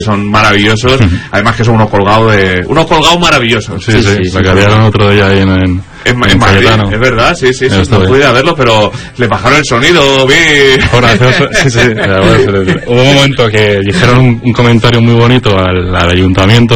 son maravillosos, además que son unos colgados maravillosos. Sí, la que había otro día ahí en Madrid, es verdad, sí, no pude verlo, pero le bajaron el sonido, Hubo un momento que dijeron un comentario muy bonito al ayuntamiento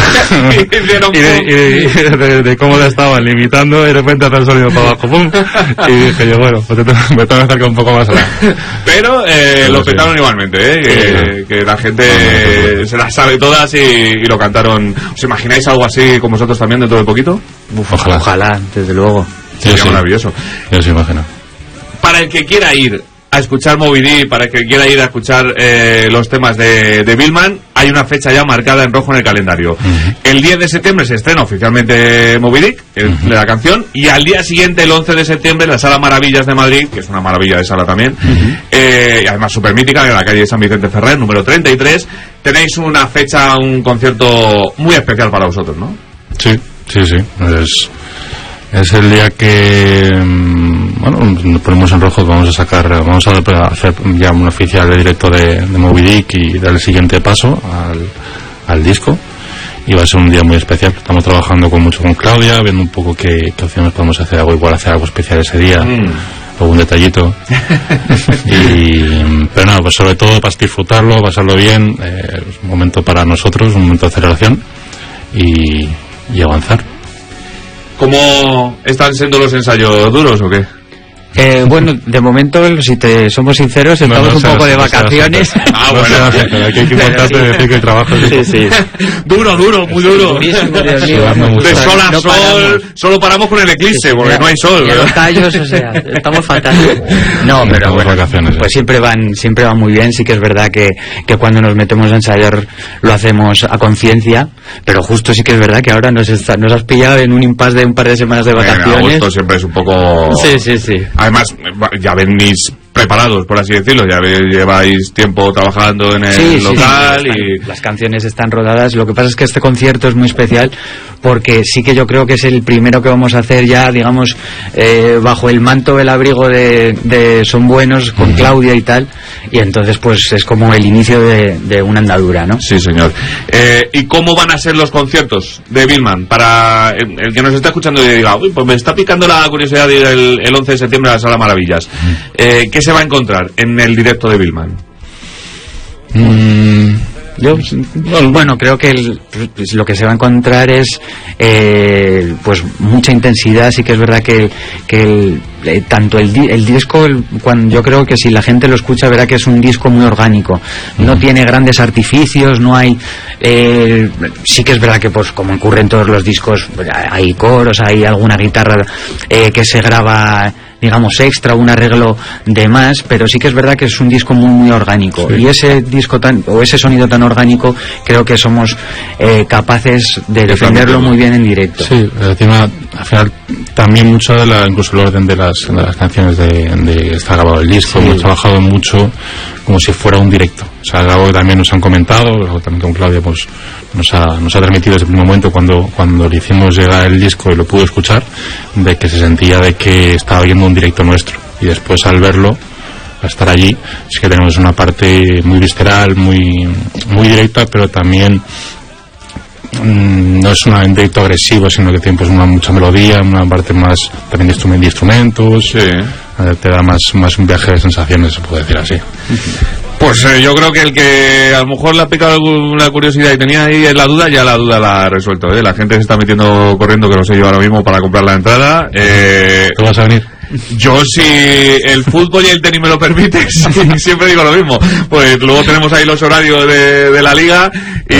y de cómo le estaban limitando, y de repente hace el sonido para abajo, ¡pum! Y dije yo, bueno, pues me tengo que acercar un poco más allá. Pero lo petaron igualmente, que la gente se las sabe todas y lo cantaron. ¿Os imagináis algo así con vosotros también dentro de poquito? Ojalá, desde luego. Sería maravilloso. Yo se imagino. Para el que quiera ir a escuchar Moby Dick, para el que quiera ir a escuchar los temas de Billman, hay una fecha ya marcada en rojo en el calendario. El 10 de septiembre se estrena oficialmente Moby Dick, de la canción, y al día siguiente, el 11 de septiembre, en la Sala Maravillas de Madrid, que es una maravilla de sala también, y además súper mítica, en la calle San Vicente Ferrer, número 33, tenéis una fecha, un concierto muy especial para vosotros, ¿no? Sí. Es el día que nos ponemos en rojo, que vamos a hacer ya un oficial de directo de Moby Dick y dar el siguiente paso al disco, y va a ser un día muy especial. Estamos trabajando mucho con Claudia, viendo un poco qué opciones podemos hacer, hacer algo especial ese día, algún detallito. Pero nada, pues sobre todo para disfrutarlo, pasarlo bien, es un momento para nosotros, un momento de aceleración y avanzar. ¿Cómo están siendo los ensayos duros o qué? Bueno, de momento, si te somos sinceros, estamos un poco de vacaciones. Bueno, aquí hay que importante decir que el trabajo es sí. Duro, muy duro. De sol a sol, solo paramos con el eclipse, porque no hay sol. Y los tallos, o sea, estamos fantásticos. No, pero bueno, pues siempre van muy bien. Sí que es verdad que cuando nos metemos a ensayar lo hacemos a conciencia, pero justo sí que es verdad que ahora nos has pillado en un impasse de un par de semanas de vacaciones. En agosto siempre es un poco... Sí. Además, ya venís preparados, por así decirlo, ya lleváis tiempo trabajando en el local y... Las canciones están rodadas. Lo que pasa es que este concierto es muy especial porque sí que yo creo que es el primero que vamos a hacer ya, digamos, bajo el manto, el abrigo de Son Buenos, con Claudia y tal, y entonces pues es como el inicio de una andadura, ¿no? Sí, señor. ¿Y cómo van a ser los conciertos de Billman? Para el que nos está escuchando y diga, uy, pues me está picando la curiosidad de ir el 11 de septiembre a la Sala Maravillas. ¿Qué se va a encontrar en el directo de Billman? Bueno, creo que lo que se va a encontrar es pues mucha intensidad. Sí que es verdad que tanto el disco, cuando yo creo que si la gente lo escucha verá que es un disco muy orgánico, no tiene grandes artificios, no hay sí que es verdad que pues como ocurre en todos los discos hay coros, hay alguna guitarra que se graba, digamos, extra, un arreglo de más, pero sí que es verdad que es un disco muy orgánico, y ese disco ese sonido tan orgánico creo que somos capaces de defenderlo muy bien en directo. Sí, encima al final también mucho incluso el orden de las canciones de está grabado el disco, hemos trabajado mucho como si fuera un directo. O sea, algo que también nos han comentado, algo también con Claudia pues nos ha transmitido desde el primer momento cuando le hicimos llegar el disco y lo pudo escuchar, de que se sentía de que estaba viendo un directo nuestro, y después al verlo, al estar allí, sí que tenemos una parte muy visceral, muy directa, pero también no es un directo agresivo, sino que tiene pues mucha melodía, una parte más también de instrumentos, te da más un viaje de sensaciones, se puede decir así. Pues yo creo que el que a lo mejor le ha picado alguna curiosidad y tenía ahí la duda, ya la duda la ha resuelto, La gente se está metiendo corriendo, que no sé yo ahora mismo, para comprar la entrada. ¿Tú vas a venir? Yo, si el fútbol y el tenis me lo permiten, siempre digo lo mismo. Pues luego tenemos ahí los horarios de la liga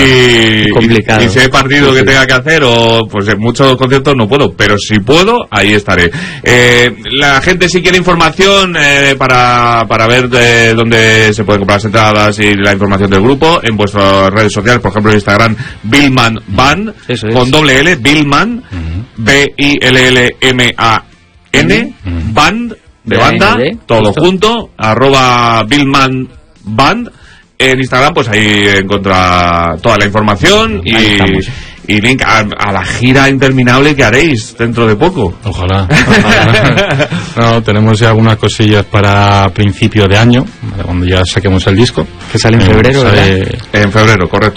y si hay partido que tenga que hacer, o pues en muchos conciertos no puedo, pero si puedo, ahí estaré. La gente, si quiere información para ver dónde se pueden comprar las entradas y la información del grupo, en vuestras redes sociales, por ejemplo en Instagram, Billman Band, con doble L, Billman, Billman, Band, de banda, todo junto, @Billman Band. En Instagram, pues ahí encuentra toda la información y link a la gira interminable que haréis dentro de poco. Ojalá. No, tenemos ya algunas cosillas para principio de año, cuando ya saquemos el disco. Que sale en febrero, ¿verdad? En febrero, correcto.